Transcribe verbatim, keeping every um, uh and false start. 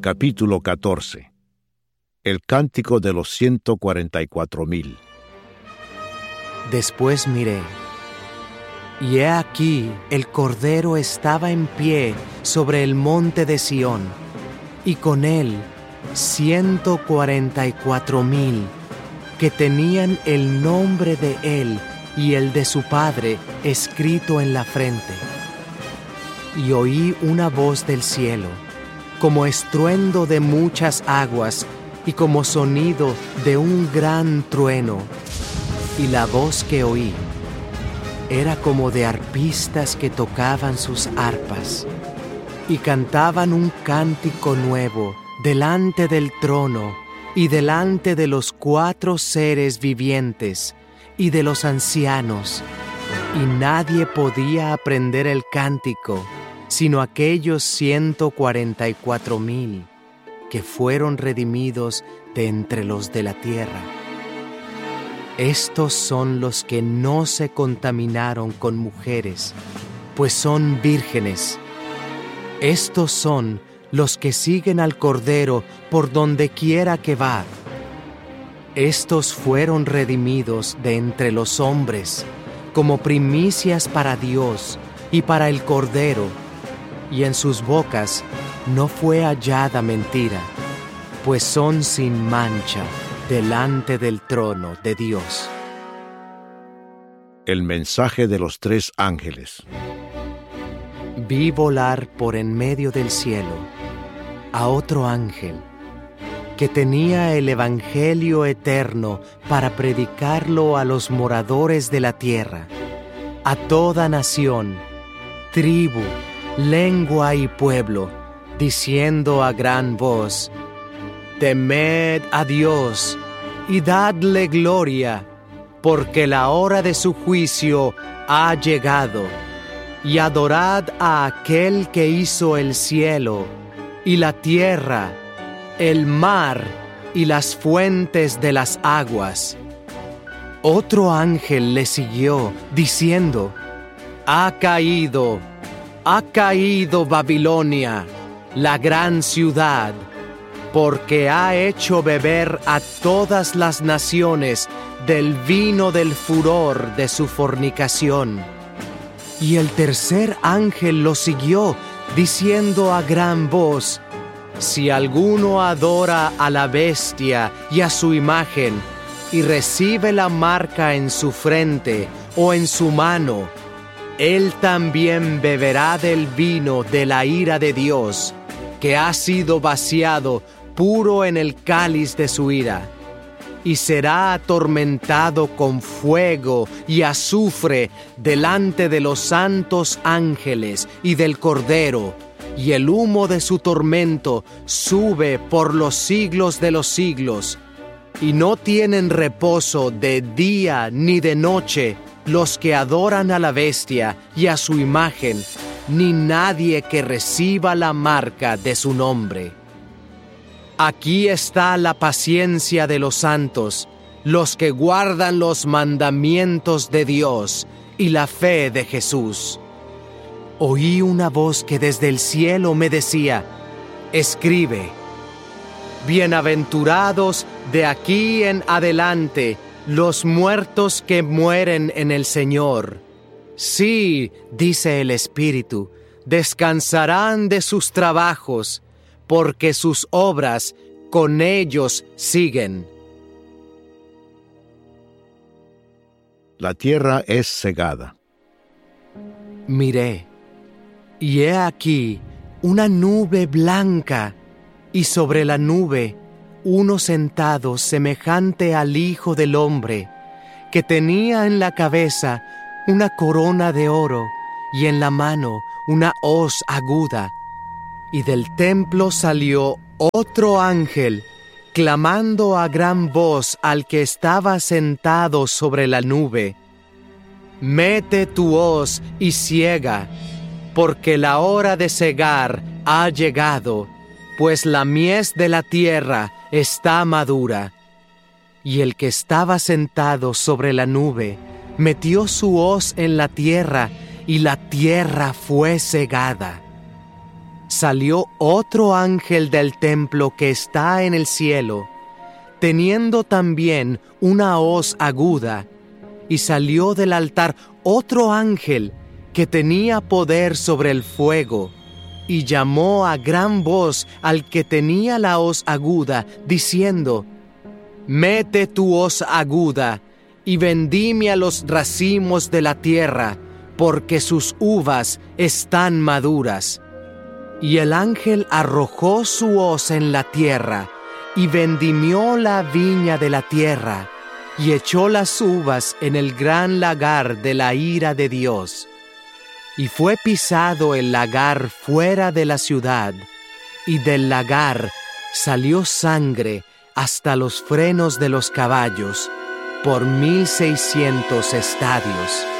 Capítulo catorce. El cántico de los ciento cuarenta y cuatro mil. Después miré, y he aquí el Cordero estaba en pie sobre el monte de Sión, y con él ciento cuarenta y cuatro mil, que tenían el nombre de él y el de su Padre escrito en la frente. Y oí una voz del cielo, como estruendo de muchas aguas y como sonido de un gran trueno. Y la voz que oí era como de arpistas que tocaban sus arpas y cantaban un cántico nuevo delante del trono y delante de los cuatro seres vivientes y de los ancianos. Y nadie podía aprender el cántico sino aquellos ciento cuarenta y cuatro mil que fueron redimidos de entre los de la tierra. Estos son los que no se contaminaron con mujeres, pues son vírgenes. Estos son los que siguen al Cordero por donde quiera que va. Estos fueron redimidos de entre los hombres, como primicias para Dios y para el Cordero, y en sus bocas no fue hallada mentira, pues son sin mancha delante del trono de Dios. El mensaje de los tres ángeles. Vi volar por en medio del cielo a otro ángel que tenía el evangelio eterno para predicarlo a los moradores de la tierra, a toda nación, tribu, lengua y pueblo, diciendo a gran voz: Temed a Dios y dadle gloria, porque la hora de su juicio ha llegado, y adorad a aquel que hizo el cielo y la tierra, el mar y las fuentes de las aguas. Otro ángel le siguió, diciendo: Ha caído, ha caído Babilonia, la gran ciudad, porque ha hecho beber a todas las naciones del vino del furor de su fornicación. Y el tercer ángel lo siguió, diciendo a gran voz: Si alguno adora a la bestia y a su imagen, y recibe la marca en su frente o en su mano, él también beberá del vino de la ira de Dios, que ha sido vaciado puro en el cáliz de su ira, y será atormentado con fuego y azufre delante de los santos ángeles y del Cordero, y el humo de su tormento sube por los siglos de los siglos, y no tienen reposo de día ni de noche los que adoran a la bestia y a su imagen, ni nadie que reciba la marca de su nombre. Aquí está la paciencia de los santos, los que guardan los mandamientos de Dios y la fe de Jesús. Oí una voz que desde el cielo me decía: Escribe, bienaventurados de aquí en adelante los muertos que mueren en el Señor. Sí, dice el Espíritu, descansarán de sus trabajos, porque sus obras con ellos siguen. La tierra es cegada. Miré, y he aquí una nube blanca, y sobre la nube uno sentado semejante al Hijo del Hombre, que tenía en la cabeza una corona de oro y en la mano una hoz aguda. Y del templo salió otro ángel, clamando a gran voz al que estaba sentado sobre la nube: Mete tu hoz y ciega, porque la hora de cegar ha llegado, pues la mies de la tierra está madura. Y el que estaba sentado sobre la nube metió su hoz en la tierra, y la tierra fue cegada. salió otro ángel del templo que está en el cielo, teniendo también una hoz aguda, y salió del altar otro ángel que tenía poder sobre el fuego, y llamó a gran voz al que tenía la hoz aguda, diciendo: «Mete tu hoz aguda, y vendimia los racimos de la tierra, porque sus uvas están maduras». Y el ángel arrojó su hoz en la tierra, y vendimió la viña de la tierra, y echó las uvas en el gran lagar de la ira de Dios. Y fue pisado el lagar fuera de la ciudad, y del lagar salió sangre hasta los frenos de los caballos, por mil seiscientos estadios.